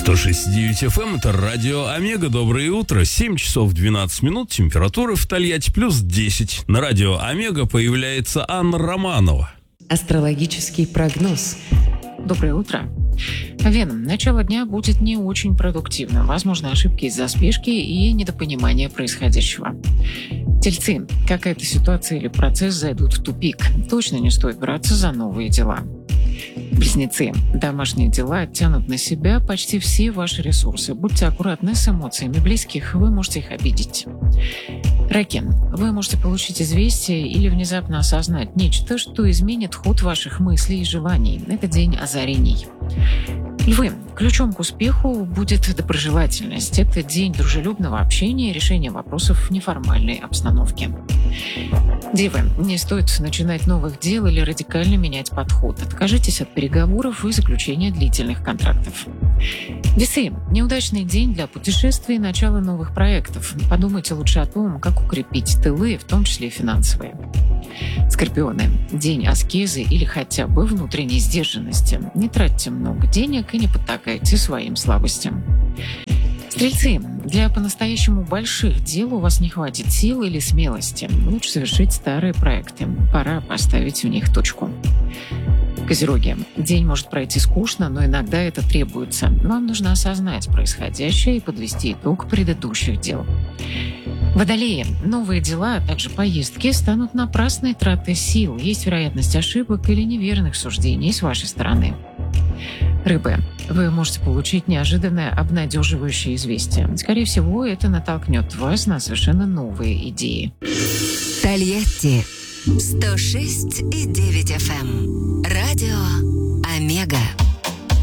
106.9 FM, это радио Омега. Доброе утро. 7 часов 12 минут. Температура в Тольятти плюс 10. На радио Омега появляется Анна Романова. Астрологический прогноз. Доброе утро. Вена, начало дня будет не очень продуктивным. Возможны ошибки из-за спешки и недопонимания происходящего. Тельцы, какая-то ситуация или процесс зайдут в тупик. Точно не стоит браться за новые дела. Близнецы, домашние дела тянут на себя почти все ваши ресурсы. Будьте аккуратны с эмоциями близких, вы можете их обидеть. Раки, вы можете получить известие или внезапно осознать нечто, что изменит ход ваших мыслей и желаний. Это день озарений. Львы, ключом к успеху будет доброжелательность. Это день дружелюбного общения и решения вопросов в неформальной обстановке. Девы, не стоит начинать новых дел или радикально менять подход. Откажитесь от переговоров и заключения длительных контрактов. Весы, неудачный день для путешествий и начала новых проектов. Подумайте лучше о том, как укрепить тылы, в том числе и финансовые. Скорпионы, день аскезы или хотя бы внутренней сдержанности. Не тратьте много денег и не потакайте своим слабостям. Стрельцы, для по-настоящему больших дел у вас не хватит сил или смелости. Лучше совершить старые проекты. Пора поставить в них точку. Козероги, день может пройти скучно, но иногда это требуется. Вам нужно осознать происходящее и подвести итог предыдущих дел. Водолеи, новые дела, а также поездки станут напрасной тратой сил. Есть вероятность ошибок или неверных суждений с вашей стороны. Рыбы, вы можете получить неожиданное обнадеживающее известие. Скорее всего, это натолкнет вас на совершенно новые идеи. Тольятти 106,9 FM. Радио Омега.